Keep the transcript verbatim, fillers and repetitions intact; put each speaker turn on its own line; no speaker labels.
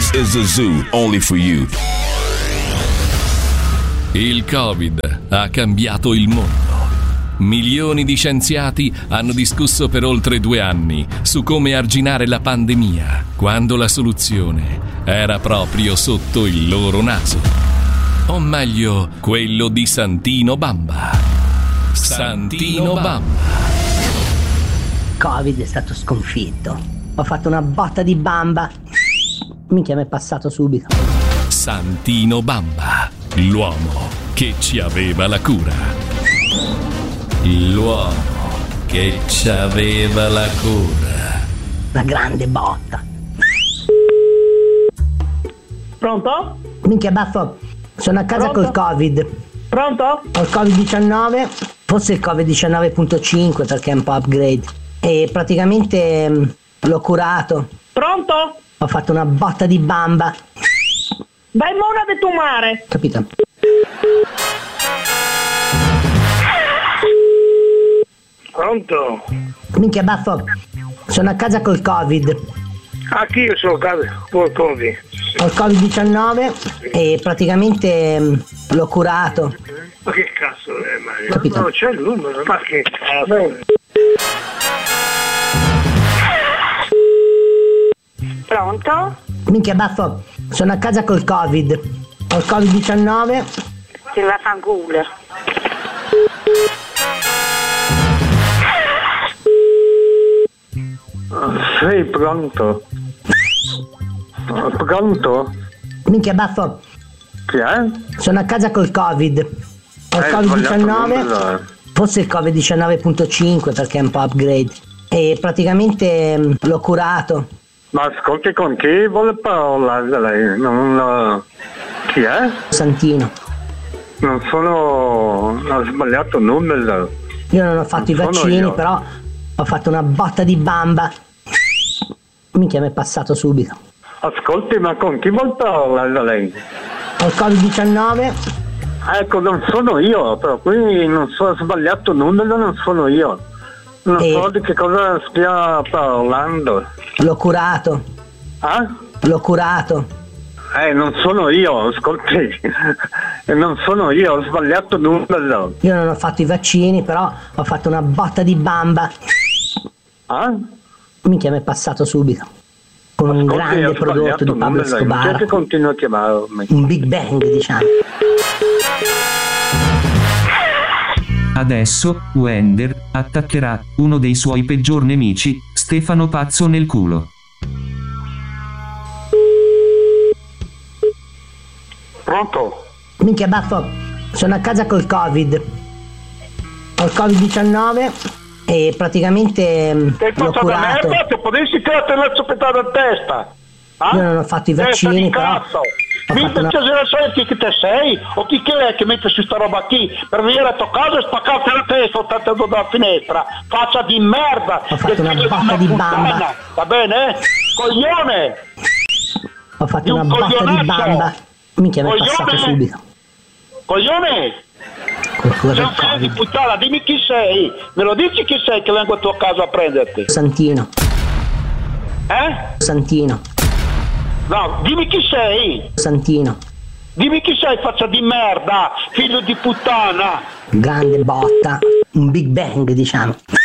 This is a zoo only for you.
Il Covid ha cambiato il mondo. Milioni di scienziati hanno discusso per oltre due anni su come arginare la pandemia, quando la soluzione era proprio sotto il loro naso. O meglio, quello di Santino Bamba. Santino Bamba.
Covid è stato sconfitto. Ho fatto una botta di bamba. Minchia, mi è passato subito.
Santino Bamba, l'uomo che ci aveva la cura. L'uomo che ci aveva la cura.
Una grande botta.
Pronto?
Minchia baffo, sono a casa
Pronto?
col Covid.
Pronto?
Ho il covid diciannove, forse il covid diciannove punto cinque perché è un po' upgrade. E praticamente mh, l'ho curato.
Pronto?
Ho fatto una botta di bamba.
Dai mona di tu mare.
Capito?
Pronto?
Minchia baffo, sono a casa col Covid.
Anche io sono a casa col Covid.
Ho il covid diciannove e praticamente mh, l'ho curato.
Ma che cazzo è, Mario?
Capito?
Non c'è il numero, ma che cazzo?
Pronto?
Minchia baffo, sono a casa col Covid. Ho il covid diciannove.
Ti va a fanculo.
Sei pronto? Pronto?
Minchia baffo,
Chi è?
sono a casa col Covid. Ho il
Hai
covid
sbagliato il
diciannove,
numero.
forse il covid diciannove punto cinque perché è un po' upgrade. E praticamente mh, l'ho curato.
Ma ascolti, con chi vuole parlare lei? Non, chi è?
Santino.
Non sono... ho sbagliato il numero.
Io non ho fatto
Non
i
sono
vaccini,
io.
però ho fatto una botta di bamba. Minchia, mi è passato subito.
Ascolti, ma con chi vuole parlare lei?
Ho il covid diciannove.
Ecco, non sono io, però qui non so, ho sbagliato il numero, non sono io. Non
E-
so di che cosa stia parlando.
L'ho curato.
Ah?
L'ho curato.
Eh, non sono io, ascolti. Eh, non sono io, ho sbagliato il numero.
Io non ho fatto i vaccini, però ho fatto una botta di bamba.
Ah?
Minchia, mi è passato subito. Con un
Ascolti,
grande
ho
prodotto
sbagliato
di
il
Pablo
numero. Perché
Escobar.
continua a chiamarmi?
Un Big Bang, diciamo.
Adesso, Wender attaccherà uno dei suoi peggior nemici, Stefano Pazzo nel culo.
Pronto?
Minchia baffo, sono a casa col Covid. Ho il covid diciannove e praticamente mh,
Che
l'ho
faccia da
curato.
merda, ti potessi tirare la soppettata in testa? Ah?
Io non ho fatto i
Testa
vaccini,
di
però
cazzo!
ho
Mi
fatto una-
piace se sai chi che te sei? O chi che è che mette su sta roba qui? Per venire a tua casa e spaccarti la testa o tanto dalla finestra! Faccia di merda!
Ho fatto
Che
una
figlio
botta di
puttana,
bamba.
Va bene? Coglione!
Ho fatto
Di un
una botta di
coglionazzo.
bamba. Minchia, mi è
Coglione.
passato subito.
Coglione!
Col cura
Sei
del
un figlio di
Covid.
puttana, dimmi chi sei! Me lo dici chi sei che vengo a tua casa a prenderti?
Santino.
Eh?
Santino.
No, dimmi chi sei!
Santino.
Dimmi chi sei, faccia di merda, figlio di puttana!
Grande botta. Un Big Bang, diciamo.